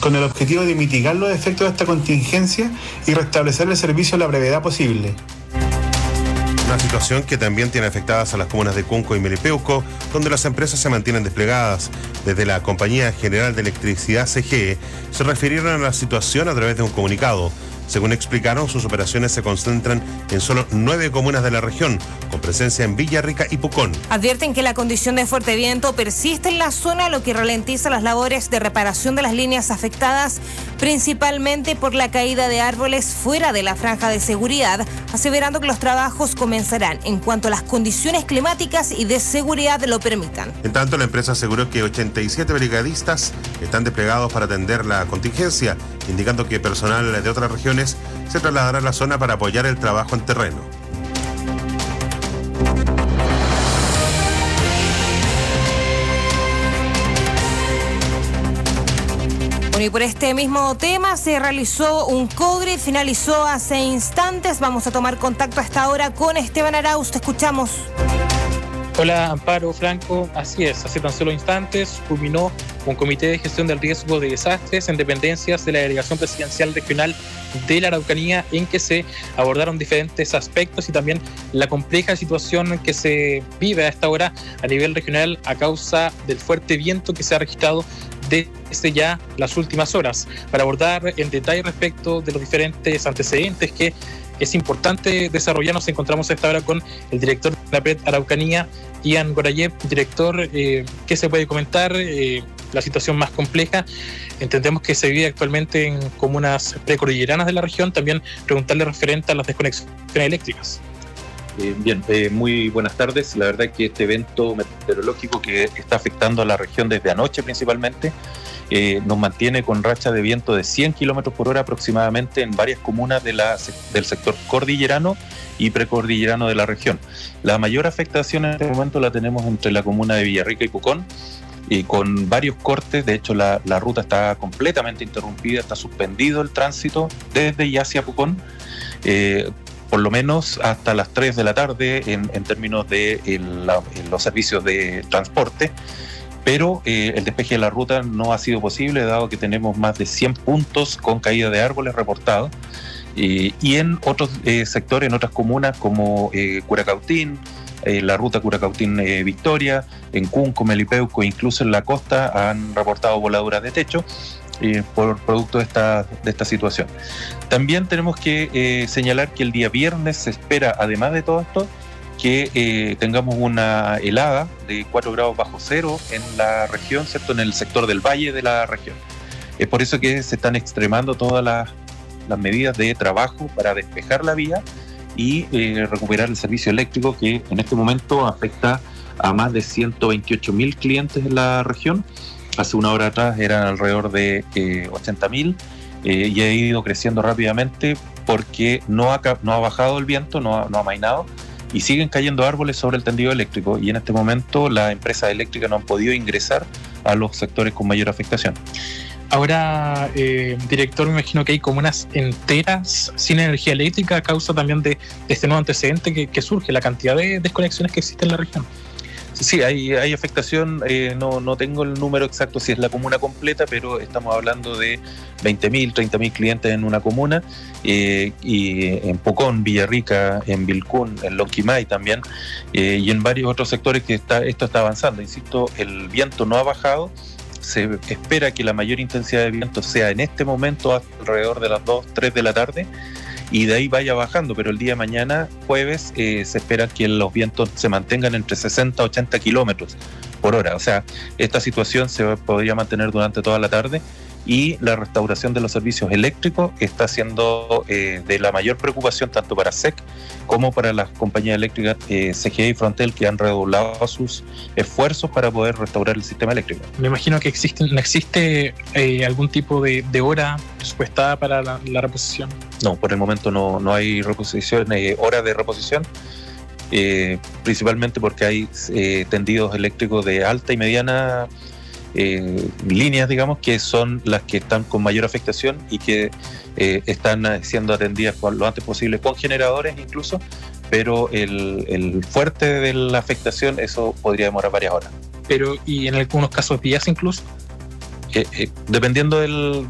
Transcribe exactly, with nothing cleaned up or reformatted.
con el objetivo de mitigar los efectos de esta contingencia y restablecer el servicio a la brevedad posible. Una situación que también tiene afectadas a las comunas de Cunco y Melipeuco, donde las empresas se mantienen desplegadas. Desde la Compañía General de Electricidad C G E se refirieron a la situación a través de un comunicado. Según explicaron, sus operaciones se concentran en solo nueve comunas de la región, con presencia en Villarrica y Pucón. Advierten que la condición de fuerte viento persiste en la zona, lo que ralentiza las labores de reparación de las líneas afectadas, principalmente por la caída de árboles fuera de la franja de seguridad, aseverando que los trabajos comenzarán en cuanto a las condiciones climáticas y de seguridad lo permitan. En tanto, la empresa aseguró que ochenta y siete brigadistas están desplegados para atender la contingencia, indicando que personal de otras regiones se trasladará a la zona para apoyar el trabajo en terreno. Bueno, y por este mismo tema se realizó un COGRID, finalizó hace instantes. Vamos a tomar contacto a esta hora con Esteban Arauz. Te escuchamos. Hola, Amparo, Franco. Así es, hace tan solo instantes culminó un comité de gestión del riesgo de desastres en dependencias de la Delegación Presidencial Regional de la Araucanía, en que se abordaron diferentes aspectos y también la compleja situación que se vive a esta hora a nivel regional a causa del fuerte viento que se ha registrado desde ya las últimas horas. Para abordar en detalle respecto de los diferentes antecedentes que es importante desarrollar, nos encontramos a esta hora con el director de la P R E D Araucanía, Ian Gorayev. Director, eh, ¿qué se puede comentar? Eh, la situación más compleja, entendemos que se vive actualmente en comunas precordilleranas de la región. También preguntarle referente a las desconexiones eléctricas. Eh, bien, eh, muy buenas tardes. La verdad es que este evento meteorológico que está afectando a la región desde anoche principalmente, eh, nos mantiene con racha de viento de cien kilómetros por hora aproximadamente en varias comunas de la, del sector cordillerano y precordillerano de la región. La mayor afectación en este momento la tenemos entre la comuna de Villarrica y Pucón, y con varios cortes. De hecho, la, la ruta está completamente interrumpida, está suspendido el tránsito desde y hacia Pucón, eh, por lo menos hasta las tres de la tarde en, en términos de el, la, los servicios de transporte, pero eh, el despeje de la ruta no ha sido posible, dado que tenemos más de cien puntos con caída de árboles reportados, eh, y en otros eh, sectores, en otras comunas como eh, Curacautín, eh, la ruta Curacautín-Victoria, eh, en Cunco, Melipeuco, incluso en la costa han reportado voladuras de techo, Eh, por producto de esta, de esta situación. También tenemos que eh, señalar que el día viernes se espera, además de todo esto, que eh, tengamos una helada de cuatro grados bajo cero en la región, ¿cierto? En el sector del valle de la región. Es por eso que se están extremando todas las, las medidas de trabajo para despejar la vía y eh, recuperar el servicio eléctrico, que en este momento afecta a más de ciento veintiocho mil clientes en la región. Hace una hora atrás eran alrededor de eh, ochenta mil, eh, y ha ido creciendo rápidamente porque no ha, no ha bajado el viento, no ha, no ha amainado, y siguen cayendo árboles sobre el tendido eléctrico, y en este momento las empresas eléctricas no han podido ingresar a los sectores con mayor afectación. Ahora, eh, director, me imagino que hay comunas enteras sin energía eléctrica a causa también de, de este nuevo antecedente que, que surge, la cantidad de desconexiones que existe en la región. Sí, hay, hay afectación, eh, no, no tengo el número exacto si es la comuna completa, pero estamos hablando de veinte mil, treinta mil clientes en una comuna, eh, y en Pucón, Villarrica, en Vilcún, en Lonquimay también, eh, y en varios otros sectores que está, esto está avanzando. Insisto, el viento no ha bajado, se espera que la mayor intensidad de viento sea en este momento alrededor de las dos, tres de la tarde, y de ahí vaya bajando, pero el día de mañana, jueves, eh, se espera que los vientos se mantengan entre sesenta a ochenta kilómetros por hora. O sea, esta situación se podría mantener durante toda la tarde, y la restauración de los servicios eléctricos está siendo eh, de la mayor preocupación tanto para S E C como para las compañías eléctricas eh, C G E y Frontel, que han redoblado sus esfuerzos para poder restaurar el sistema eléctrico. Me imagino que existe, no existe eh, algún tipo de, de hora presupuestada para la, la reposición. No, por el momento no, no hay reposición, eh, hora de reposición, eh, principalmente porque hay eh, tendidos eléctricos de alta y mediana Eh, líneas, digamos, que son las que están con mayor afectación y que eh, están siendo atendidas lo antes posible con generadores incluso, pero el, el fuerte de la afectación, eso podría demorar varias horas. Pero, ¿y en algunos casos días incluso? Eh, eh, dependiendo del,